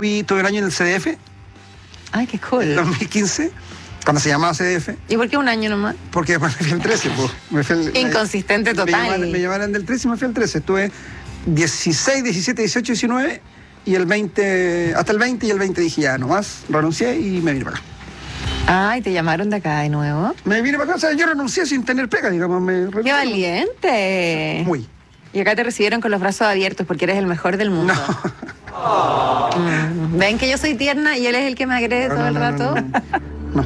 tuve un año en el CDF. Ay, qué cool. En 2015, cuando se llamaba CDF. ¿Y por qué un año nomás? Porque después me fui al 13. Inconsistente total. Me llamaron del 13 y me fui al 13. Estuve 16, 17, 18, 19 y el 20, hasta el 20 y el 20 dije ya, nomás, renuncié y me vine para acá. Ay, ¿te llamaron de acá de nuevo? Me vine para acá, o sea, yo renuncié sin tener pega, digamos. ¡Qué valiente! Muy. Y acá te recibieron con los brazos abiertos porque eres el mejor del mundo. No. ¿Ven que yo soy tierna y él es el que me agrede todo el rato? No.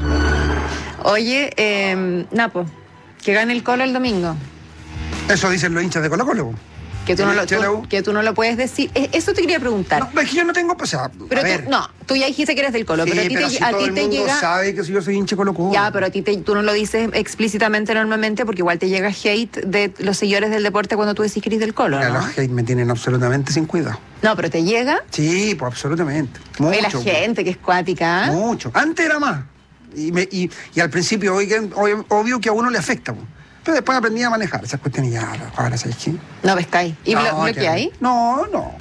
Oye, Napo, que gane el Colo el domingo. Eso dicen los hinchas de Colo Colo. Que tú no lo puedes decir. Eso te quería preguntar. No, es que yo no tengo, o sea, pero a ver. tú ya dijiste que eres del Colo, Sí, pero a ti te llega... sabe que yo soy hincha Colo Colo. Ya, pero a ti tú no lo dices explícitamente normalmente porque igual te llega hate de los seguidores del deporte cuando tú decís que eres del Colo, ¿no? Los hate me tienen absolutamente sin cuidado. No, pero ¿te llega? Sí, pues absolutamente. Mucho. Oye, la gente que es cuática. Mucho. Antes era más. Y al principio, obvio que a uno le afecta, pues. Pero después aprendí a manejar esas cuestiones ya, ahora, ¿sabes qué? No pescáis. ¿Y bloqueáis? No.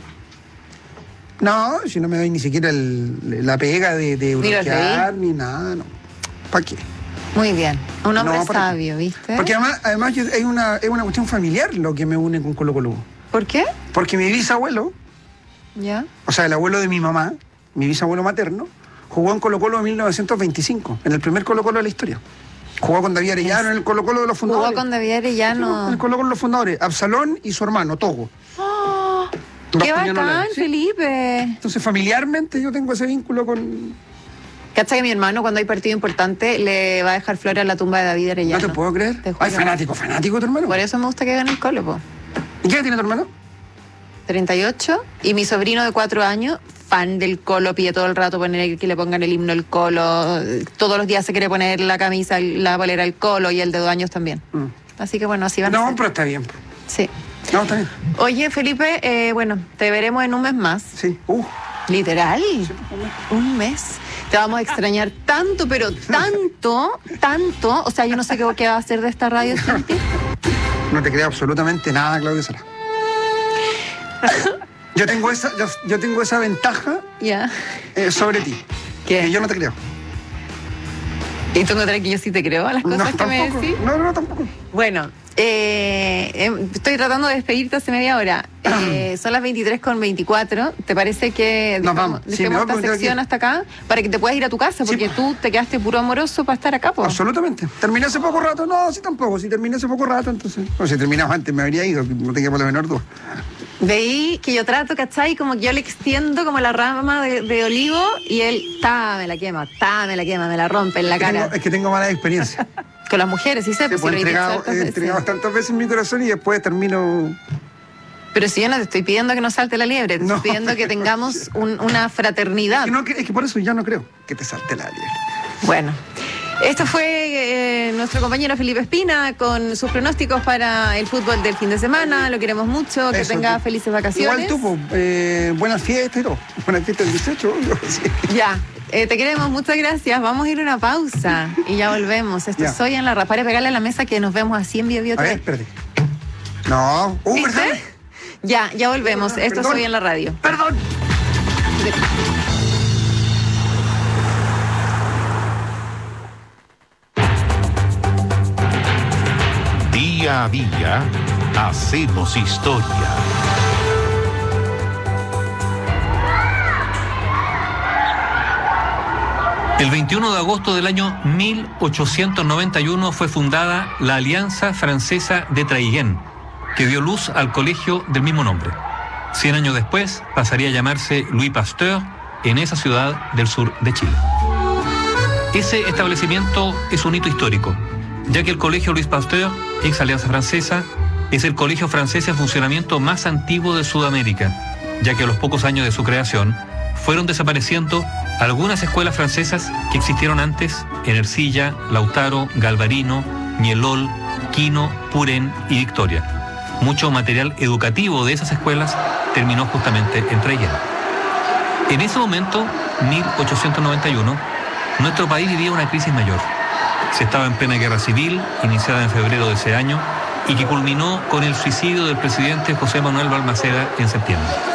No, si no me doy ni siquiera la pega de bloquear, ni nada, no. ¿Para qué? Muy bien. Un hombre No, sabio, ¿viste? Porque además es una cuestión familiar lo que me une con Colo Colo. ¿Por qué? Porque mi bisabuelo, ¿Ya? o sea, el abuelo de mi mamá, mi bisabuelo materno, jugó en Colo Colo en 1925, en el primer Colo Colo de la historia. Jugó con David Arellano en el Colo Colo de los fundadores. Jugó con David Arellano. En el Colo Colo de los fundadores. Absalón y su hermano, Togo. ¡Oh! ¡Qué bacán, ¿sí? Felipe! Entonces, familiarmente yo tengo ese vínculo con... ¿Cacha que mi hermano, cuando hay partido importante, le va a dejar flores a la tumba de David Arellano? No te puedo creer. Ay, fanático tu hermano. Por eso me gusta que gane el Colo, po. ¿Y qué edad tiene tu hermano? 38. Y mi sobrino de 4 años, fan del Colo, pide todo el rato poner que le pongan el himno del Colo. Todos los días se quiere poner la camisa, la polera del Colo, y el de 2 años también. Así que bueno, así van a ser. No, pero está bien. Sí. No, está bien. Oye, Felipe, bueno, te veremos en un mes más. Sí. ¿Literal? Sí, un mes. Te vamos a extrañar tanto, pero tanto. O sea, yo no sé qué va a hacer de esta radio, Cinti. No te creo absolutamente nada, Claudia Sala. Yo tengo esa ventaja sobre ti. ¿Qué? Que yo no te creo. ¿Y tú encontrás que yo sí te creo a las cosas que me decís? No, tampoco. Bueno, estoy tratando de despedirte hace media hora. Son las 23:24. ¿Te parece que dejemos esta sección hasta acá para que te puedas ir a tu casa? Porque tú te quedaste puro amoroso para estar acá, po. Absolutamente. Terminé hace poco rato. No, sí tampoco. Si terminé hace poco rato, entonces... No, si terminaba antes me habría ido. No tenía por la menor duda. Veí que yo trato, ¿cachai? Como que yo le extiendo como la rama de olivo y él, me la quema, me la rompe en la cara. Es que tengo malas experiencias. Con las mujeres, sí sé. Pues he entregado tantas veces mi corazón y después termino... Pero si yo no te estoy pidiendo que no salte la liebre, te estoy pidiendo que tengamos una fraternidad. Es que por eso ya no creo que te salte la liebre. Bueno. Esto fue nuestro compañero Felipe Espina con sus pronósticos para el fútbol del fin de semana. Lo queremos mucho, que tenga felices vacaciones. Igual tú, buenas fiestas y todo. Buenas fiestas el 18. Sí. Ya, te queremos, muchas gracias. Vamos a ir a una pausa y ya volvemos. Esto es Soy en la Radio. Para pegarle a la mesa que nos vemos así en Bio TV. A ver, espérate. No, ¿verdad? Ya volvemos. Esto es Soy en la Radio. Perdón. Día a día, hacemos historia. El 21 de agosto del año 1891 fue fundada la Alianza Francesa de Traiguén, que dio luz al colegio del mismo nombre. 100 años después pasaría a llamarse Louis Pasteur en esa ciudad del sur de Chile. Ese establecimiento es un hito histórico, ya que el Colegio Louis Pasteur, ex Alianza Francesa, es el colegio francés en funcionamiento más antiguo de Sudamérica, ya que a los pocos años de su creación fueron desapareciendo algunas escuelas francesas que existieron antes en Ercilla, Lautaro, Galvarino, Ñelol, Quino, Purén y Victoria. Mucho material educativo de esas escuelas terminó justamente en Traiguén. En ese momento, 1891, nuestro país vivía una crisis mayor. Se estaba en plena guerra civil, iniciada en febrero de ese año, y que culminó con el suicidio del presidente José Manuel Balmaceda en septiembre.